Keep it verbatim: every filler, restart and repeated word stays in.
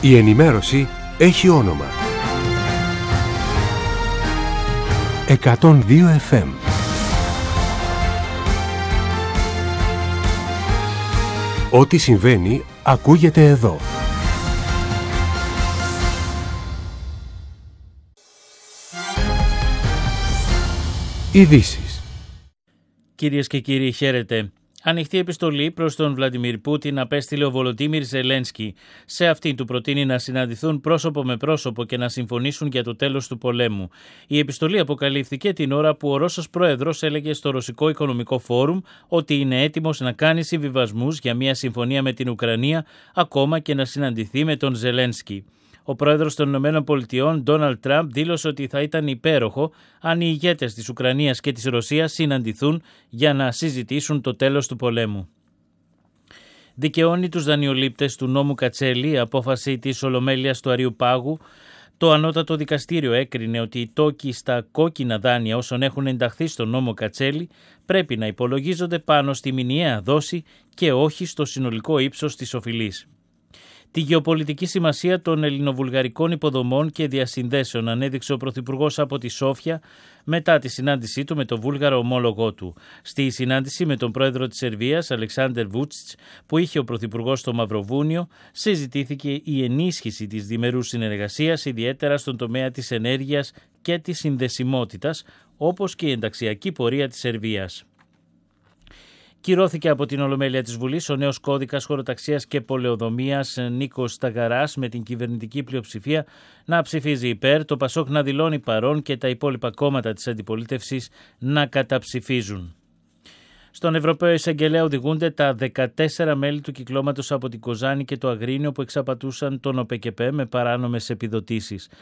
Η ενημέρωση έχει όνομα. εκατόν δύο εφ εμ. Ό,τι συμβαίνει ακούγεται εδώ. Ειδήσεις. Κυρίες και κύριοι, χαίρετε. Ανοιχτή επιστολή προς τον Βλαντιμίρ Πούτιν απέστειλε ο Βολοντίμιρ Ζελένσκι. Σε αυτήν του προτείνει να συναντηθούν πρόσωπο με πρόσωπο και να συμφωνήσουν για το τέλος του πολέμου. Η επιστολή αποκαλύφθηκε την ώρα που ο Ρώσος πρόεδρος έλεγε στο Ρωσικό Οικονομικό Φόρουμ ότι είναι έτοιμος να κάνει συμβιβασμούς για μια συμφωνία με την Ουκρανία, ακόμα και να συναντηθεί με τον Ζελένσκι. Ο πρόεδρος των Ηνωμένων Πολιτειών, Ντόναλντ Τραμπ, δήλωσε ότι θα ήταν υπέροχο αν οι ηγέτες της Ουκρανίας και της Ρωσίας συναντηθούν για να συζητήσουν το τέλος του πολέμου. Δικαιώνει τους δανειολήπτες του νόμου Κατσέλη η απόφαση της Ολομέλειας του Αριουπάγου. Το ανώτατο δικαστήριο έκρινε ότι οι τόκοι στα κόκκινα δάνεια όσων έχουν ενταχθεί στο νόμο Κατσέλη πρέπει να υπολογίζονται πάνω στη μηνιαία δόση και όχι στο συνολικό ύψος της οφειλής. Τη γεωπολιτική σημασία των ελληνοβουλγαρικών υποδομών και διασυνδέσεων ανέδειξε ο Πρωθυπουργός από τη Σόφια μετά τη συνάντησή του με τον βούλγαρο ομόλογό του. Στη συνάντηση με τον πρόεδρο της Σερβίας, Αλεξάντερ Βούτσιτς, που είχε ο Πρωθυπουργός στο Μαυροβούνιο, συζητήθηκε η ενίσχυση της διμερούς συνεργασίας, ιδιαίτερα στον τομέα της ενέργειας και της συνδεσιμότητας, όπως και η ενταξιακή πορεία της Σερβίας. Κυρώθηκε από την Ολομέλεια της Βουλής ο νέος κώδικας χωροταξίας και πολεοδομίας Νίκος Σταγαράς με την κυβερνητική πλειοψηφία να ψηφίζει υπέρ, το Πασόκ να δηλώνει παρόν και τα υπόλοιπα κόμματα της αντιπολίτευσης να καταψηφίζουν. Στον Ευρωπαίο Εισαγγελέα οδηγούνται τα δεκατέσσερα μέλη του κυκλώματος από την Κοζάνη και το Αγρίνιο που εξαπατούσαν τον ΟΠΕΚΕΠΕ με παράνομες επιδοτήσεις.